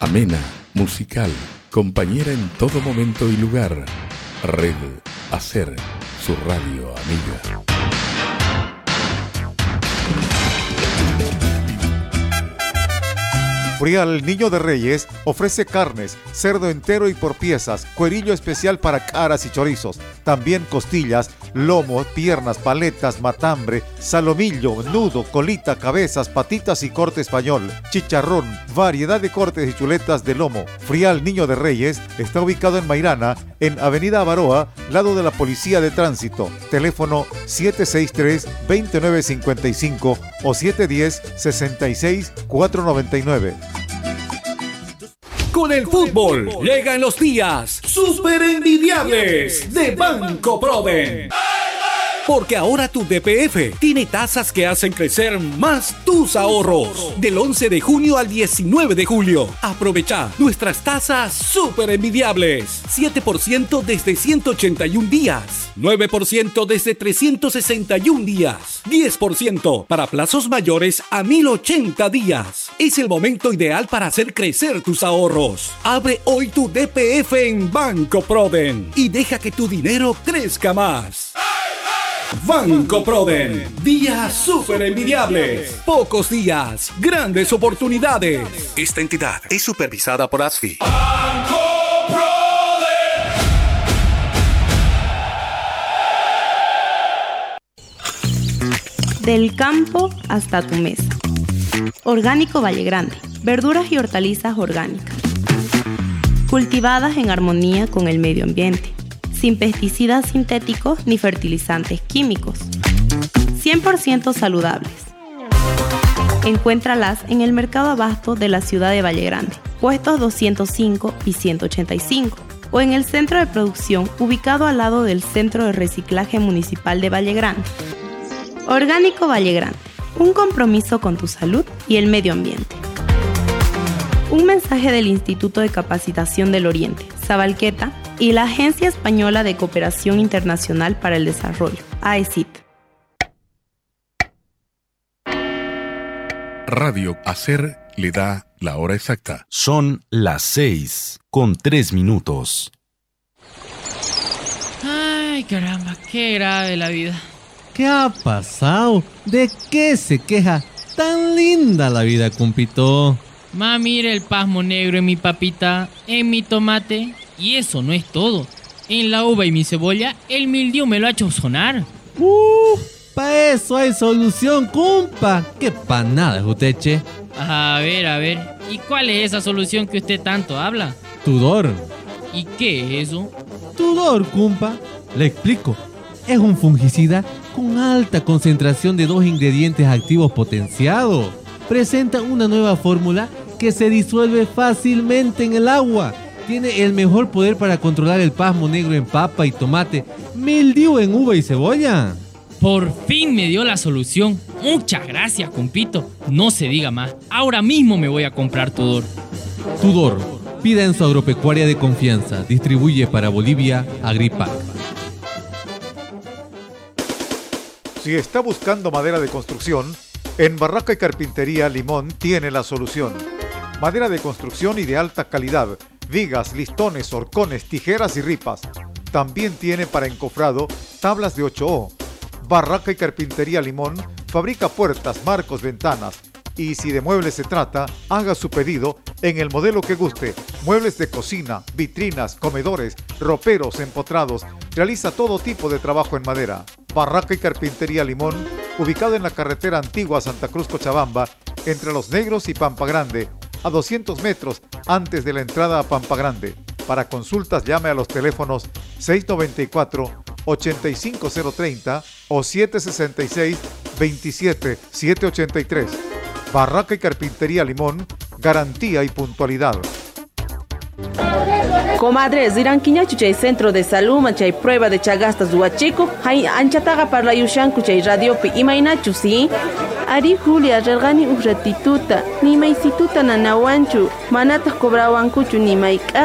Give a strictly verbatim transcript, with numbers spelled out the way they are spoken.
Amena, musical, compañera en todo momento y lugar. Red Hacer, su radio amiga. Frial Niño de Reyes ofrece carnes, cerdo entero y por piezas, cuerillo especial para caras y chorizos, también costillas, lomo, piernas, paletas, matambre, salomillo, nudo, colita, cabezas, patitas y corte español, chicharrón, variedad de cortes y chuletas de lomo. Frial Niño de Reyes está ubicado en Mairana, en Avenida Avaroa, lado de la Policía de Tránsito. Teléfono siete seis tres, dos nueve cinco cinco o siete uno cero, seis seis cuatro nueve nueve. Con el fútbol llegan los días super envidiables de Banco Proden. Porque ahora tu D P F tiene tasas que hacen crecer más tus ahorros. Del once de junio al diecinueve de julio. Aprovecha nuestras tasas súper envidiables. siete por ciento desde ciento ochenta y un días. nueve por ciento desde trescientos sesenta y un días. diez por ciento para plazos mayores a mil ochenta días. Es el momento ideal para hacer crecer tus ahorros. Abre hoy tu D P F en Banco Proden y deja que tu dinero crezca más. Banco Proden, días súper envidiables, pocos días, grandes oportunidades. Esta entidad es supervisada por A S F I. Banco Proden. Del campo hasta tu mesa. Orgánico Valle Grande, verduras y hortalizas orgánicas, cultivadas en armonía con el medio ambiente, sin pesticidas sintéticos ni fertilizantes químicos, cien por ciento saludables. Encuéntralas en el Mercado Abasto de la ciudad de Valle Grande, puestos doscientos cinco y ciento ochenta y cinco, o en el centro de producción ubicado al lado del Centro de Reciclaje Municipal de Valle Grande. Orgánico Valle Grande, un compromiso con tu salud y el medio ambiente. Un mensaje del Instituto de Capacitación del Oriente, Sabalqueta, y la Agencia Española de Cooperación Internacional para el Desarrollo, A E C I T. Radio Hacer le da la hora exacta. Son las seis con tres minutos. Ay, caramba, qué grave la vida. ¿Qué ha pasado? ¿De qué se queja? Tan linda la vida, compito. Ma, mira el pasmo negro en mi papita, en mi tomate. Y eso no es todo. En la uva y mi cebolla, el mildiu me lo ha hecho sonar. Uh, pa' eso hay solución, compa. Qué panada, Juteche. A ver, a ver. ¿Y cuál es esa solución que usted tanto habla? Tudor. ¿Y qué es eso? Tudor, compa. Le explico. Es un fungicida con alta concentración de dos ingredientes activos potenciados. Presenta una nueva fórmula que se disuelve fácilmente en el agua. Tiene el mejor poder para controlar el pasmo negro en papa y tomate, mildiu en uva y cebolla. Por fin me dio la solución. Muchas gracias, compito. No se diga más. Ahora mismo me voy a comprar Tudor. Tudor, pida en su agropecuaria de confianza. Distribuye para Bolivia Agripac. Si está buscando madera de construcción, en Barraca y Carpintería Limón tiene la solución. Madera de construcción y de alta calidad. Vigas, listones, horcones, tijeras y ripas. También tiene para encofrado tablas de ocho O. Barraca y Carpintería Limón fabrica puertas, marcos, ventanas. Y si de muebles se trata, haga su pedido en el modelo que guste. Muebles de cocina, vitrinas, comedores, roperos, empotrados. Realiza todo tipo de trabajo en madera. Barraca y Carpintería Limón, ubicado en la carretera antigua Santa Cruz Cochabamba, entre Los Negros y Pampa Grande, a doscientos metros antes de la entrada a Pampa Grande. Para consultas llame a los teléfonos seis nueve cuatro, ocho cinco cero tres cero o siete seis seis, dos siete siete ocho tres. Barraca y Carpintería Limón, garantía y puntualidad. Comadres, dirán quiña chuchay centro de salud machay prueba de chagastas huachico, hay anchataga para la yushan cuchay radiopi imaina chusi. Ari Julia relgani un ratituta, ni maisituta nanawanchu, manatas cobrawan cuchu ni maika.